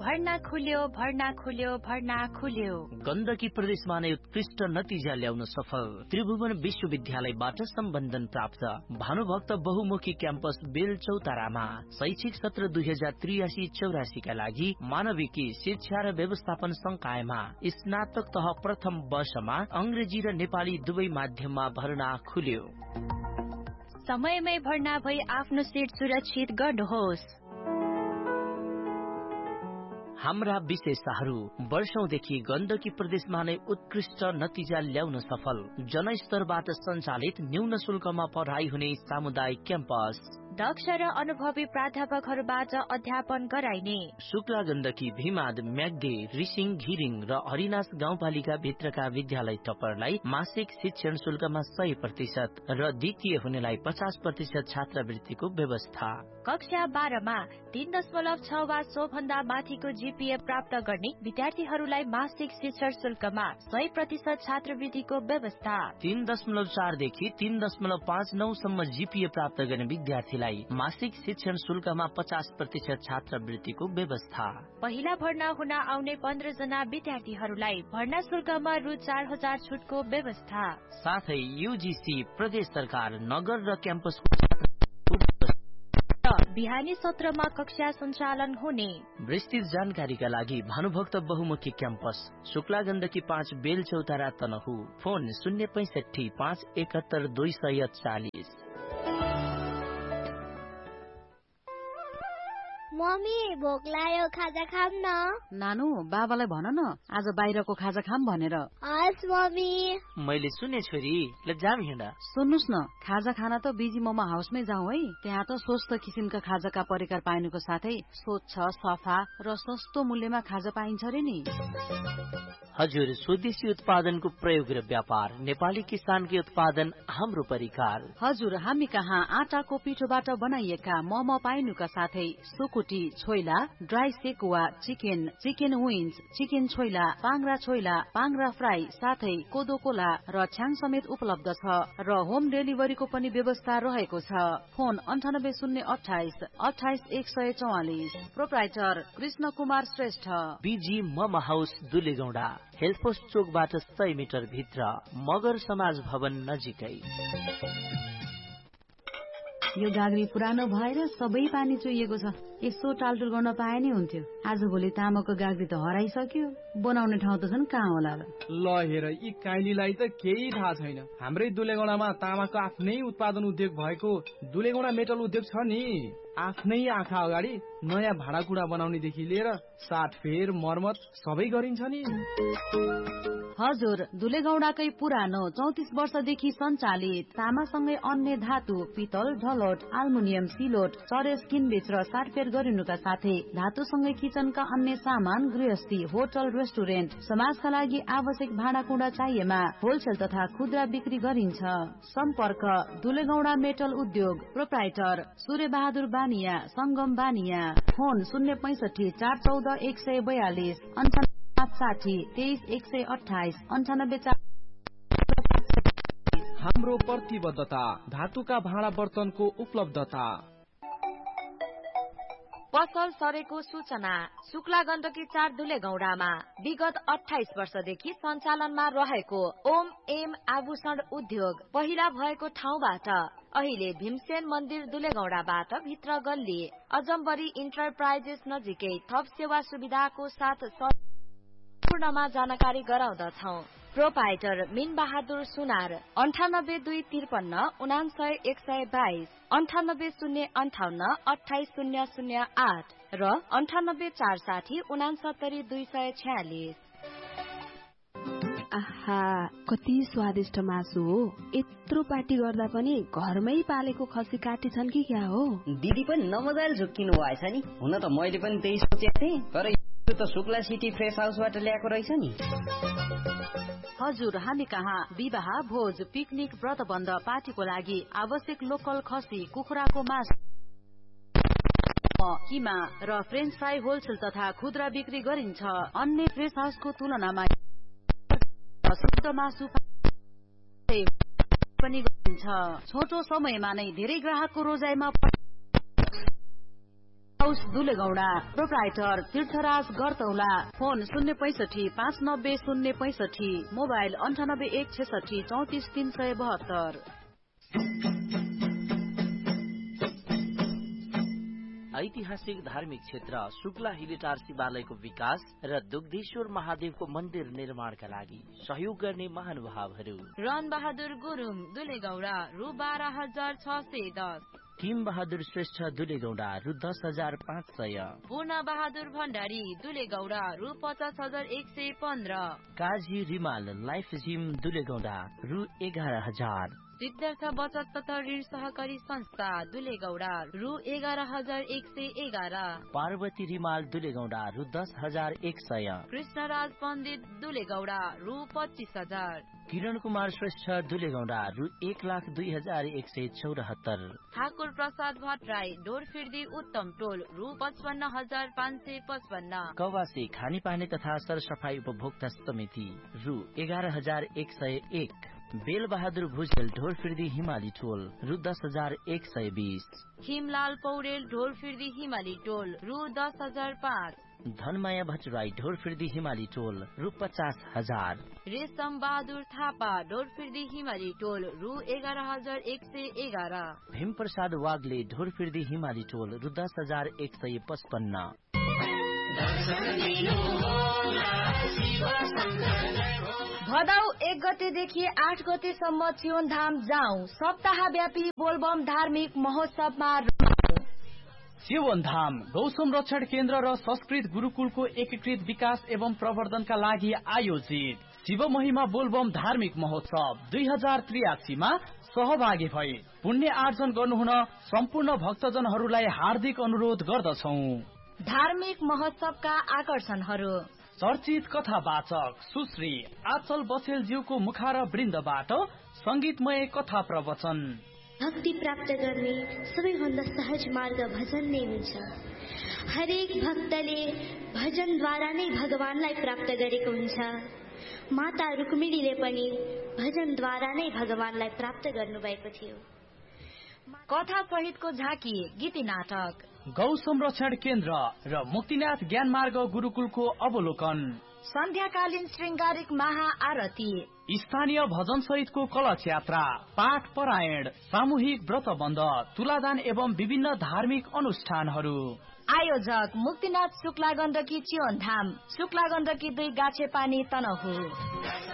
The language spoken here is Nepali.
भर्ना खुल्यो। गण्डकी प्रदेशमा नै उत्कृष्ट नतिजा ल्याउन सफल त्रिभुवन विश्वविद्यालयबाट सम्बन्धन प्राप्त भानुभक्त बहुमुखी क्याम्पस बेलचौतारामा शैक्षिक सत्र 2083-84 का लागि मानविकी शिक्षा र व्यवस्थापन संकायमा स्नातक तह प्रथम वर्षमा अंग्रेजी र नेपाली दुवै माध्यममा भर्ना खुल्यो। समयमै भर्ना भई आफ्नो सिट सुरक्षित गर्नुहोस्। हाम्रा विशेषताहरू वर्षौंदेखि गण्डकी प्रदेशमा नै उत्कृष्ट नतिजा ल्याउन सफल जनस्तरबाट सञ्चालित न्यून शुल्कमा पढाइ हुने सामुदायिक क्याम्पस, दक्ष र अनुभवी प्राध्यापकहरूबाट अध्यापन गराइने शुक्ला गण्डकी, भीमाद, म्याग्दी, रिसिङ, घिरिङ र हरिनास गाउँपालिका भित्रका विद्यालय टपरलाई मासिक शिक्षण शुल्कमा 100% र द्वितीय हुनेलाई 50% छात्रवृत्तिको व्यवस्था। कक्षा 12 मा 3.6 वा सो भन्दा माथिको जीपीए प्राप्त गर्ने विद्यार्थीहरूलाई मासिक शिक्षण शुल्कमा 100% छात्रवृत्तिको व्यवस्था। 3.4 देखि 3.59 सम्म जीपीए प्राप्त गर्ने विद्यार्थीलाई मासिक शिक्षण शुल्कमा 50% छात्रवृत्तिको व्यवस्था। पहिला भर्ना हुन आउने 15 जना विद्यार्थीहरूलाई भर्ना शुल्कमा रु 4000 छुटको व्यवस्था। साथै यूजीसी, प्रदेश सरकार, नगर र क्याम्पस बिहानी सत्रमा कक्षा सञ्चालन हुने। विस्तृत जानकारीका लागि भानुभक्त बहुमुखी campus, Shukla Gandaki 5, बेलचौतारा, Tanahun. Phone 065 571 240। Mummy भोक लाग्यो, खाजा खाम न। नानु बाबालाई भन न आज बाहिरको खाजा खाम भनेर। हस् मम्मी। मैले सुने छोरी, ल जाम हिँड। सुन्नुस् न, खाजा खाना त बिजी मोमो हाउसमै जाउँ है। त्यहाँ त स्वस्थ किसिमका खाजाका परिकार पाइनुको साथै स्वच्छ, सफा र सस्तो मूल्यमा खाजा पाइन्छ रे नि। हजुर, स्वदेशी उत्पादनको प्रयोग र व्यापार, नेपाली किसानकै उत्पादन, हाम्रो परिकार। हजुर, हामी कहाँ आटाको पिठोबाट बनाइएका मोमो पाइनुका साथै सुकुटी, choila, dry sekuwa, chicken wings, chicken choila, पाङ्ग्रा fry, साथै कोदो कोला र छ्याङ समेत उपलब्ध छ र होम डेलिभरीको पनि व्यवस्था रहेको छ। फोन 9808 28144। प्रोप्राइटर कृष्ण कुमार श्रेष्ठ। बीजी मोमो हाउस, दुलेगौडा, हेल्पोस्ट चोकबाट 100 मिटर भित्र, मगर समाज भवन नजिकै। यो गाग्री पुरानो भएर सबै पानी चुहिएको छ। यसो टालटुल गर्न पाए नि हुन्थ्यो। आजभोलि तामाको गाग्री त हराइसक्यो, बनाउने ठाउँ त झन् कहाँ होला र। ल हेर, यी काइलीलाई त केही थाहा छैन। हाम्रै दुलेगौडामा तामाको आफ्नै उत्पादन उद्योग भएको दुलेगौडा मेटल उद्योग छ नि। आफ्नै आँखा अगाडि नयाँ भाँडाकुँडा बनाउनेदेखि लिएर साटफेर, मर्मत सबै गरिन्छ नि। हजुर, दुलेगौडाकै पुरानो 34 वर्षदेखि सञ्चालित तामासँगै अन्य धातु, पितल, ढलोट, आल्मुनियम, सिलोट, चरेस किनबेच र साटफेर गरिनुका साथै धातुसँगै किचनका अन्य सामान, गृहस्थी, होटल, रेस्टुरेन्ट, समाजका लागि आवश्यक भाँडाकुँडा चाहिएमा होलसेल तथा खुद्रा बिक्री गरिन्छ। सम्पर्क दुलेगौडा मेटल उद्योग, प्रोप्राइटर सूर्य बहादुर बानिया, संगम बानिया। फोन 065 414 142 560 23 128 98। हाम्रो प्रतिबद्धता, धातुका भाँडा बर्तनको उपलब्धता। पसल सरेको सूचना। शुक्ला गण्डकी 4 दुलेगौडामा विगत 28 वर्षदेखि सञ्चालनमा रहेको ओम एम आभूषण उद्योग पहिला भएको ठाउँबाट अहिले भीमसेन मन्दिर दुलेगौडाबाट भित्र गल्ली अजम्बरी इन्टरप्राइजेस नजिकै थप सेवा सुविधाको साथ पूर्णमा जानकारी गराउँदछौ। प्रोपाइटर मिन बहादुर सुनार 98253 99122 98058 28008 र 98460 69246। आहा, कति स्वादिष्ट मासु हो। यत्रो पार्टी गर्दा पनि घरमै पालेको खसी काटी छन् कि क्या हो? दिदी पनि नमजाले झुक्किनु भएछ नि। हुन त मैले पनि त्यही सोचेको थिएँ, तर यो त शुक्ला सिटी फ्रेस हाउसबाट ल्याएको रहेछ नि। हजुर, हामी कहाँ विवाह, भोज, पिकनिक, व्रतबन्ध, पार्टीको लागि आवश्यक लोकल खसी, कुखुराको मासु, किमा र फ्रेन्च फ्राई होलसेल तथा खुद्रा बिक्री गरिन्छ। अन्य फ्रेस हाउसको तुलनामा शुद्ध मासु पनि गरिन्छ। छोटो समयमा नै धेरै ग्राहकको रोजाइमा हाउस दुलेगौडा प्रोप्राइटर तीर्थराज गरतौला फोन 065 590 065 मोबाइल 98 166 34 372 ऐतिहासिक धार्मिक क्षेत्र शुक्ला हिलेटार शिवालयको विकास र दुग्धेश्वर महादेवको मन्दिर निर्माणका लागि सहयोग गर्ने महानुभावहरू रन बहादुर गुरुङ दुलेगौडा रु 12,610 किम बहादुर श्रेष्ठ दुलेगौडा रु 10,500 पूर्ण बहादुर भण्डारी दुलेगौडा रु 50,115 काजी रिमाल लाइफ जिम दुलेगौडा रु 11,000 सिद्धार्थ बचत तथा ऋण सहकारी संस्था दुलेगौडा रु 11,111 पार्वती रिमाल दुलेगौडा रु 10,100 कृष्णराज पण्डित दुलेगौडा रु 25,000 किरण कुमार श्रेष्ठ दुलेगौडा रु 1,02,174 ठाकुर प्रसाद भट्टराई ढोरफिर्दी उत्तम टोल रु 55,555 कवासी खानेपानी तथा सरसफाई उपभोक्ता समिति रु 11,101 बेल बहादुर भुजेल ढोरफिर्दी हिमाली टोल रु 10,120 हिमलाल पौडेल ढोरफिर्दी हिमाली टोल रु 10,005 धनमाया भट्टराई ढोरफिर्दी हिमाली टोल रु 50,000 रेशम बहादुर थापा ढोरफिर्दी हिमाली टोल रु 11,111 भीम प्रसाद वाग्ले ढोरफिर्दी हिमाली टोल रु 10,155 भदौ 1 गतेदेखि 8 गतेसम्म चियोनधाम जाउँ सप्ताहव्यापी बोलबम धार्मिक महोत्सवमा चियोनधाम गौ संरक्षण केन्द्र र संस्कृत गुरुकुलको एकीकृत विकास एवं प्रवर्धनका लागि आयोजित शिव महिमा बोलबम धार्मिक महोत्सव 2083 मा सहभागी भई पुण्य आर्जन गर्नुहुन सम्पूर्ण भक्तजनहरूलाई हार्दिक अनुरोध गर्दछौं। धार्मिक महोत्सवका आकर्षणहरू चर्चित कथावाचक सुश्री आचल बसेलज्यूको मुखार वृन्दबाट संगीतमय कथा प्रवचन भक्ति प्राप्त गर्ने सबैभन्दा सहज मार्ग भजन नै हुन्छ। हरेक भक्तले भजनद्वारा नै भगवानलाई प्राप्त गरेको हुन्छ। माता रुक्मिणीले पनि भजनद्वारा नै भगवानलाई प्राप्त गर्नुभएको थियो। कथा सहितको झाँकी गीती नाटक गौ संरक्षण केन्द्र र मुक्तिनाथ ज्ञान मार्ग गुरुकुलको अवलोकन सन्ध्याकालीन श्रृंगारिक महाआरती स्थानीय भजन सहितको कलश यात्रा पाठ परायण सामूहिक व्रतबन्ध तुलादान एवं विभिन्न धार्मिक अनुष्ठानहरू आयोजक मुक्तिनाथ शुक्ला गण्डकी चियोनधाम शुक्ला गण्डकी 2 गाछेपानी तनहु।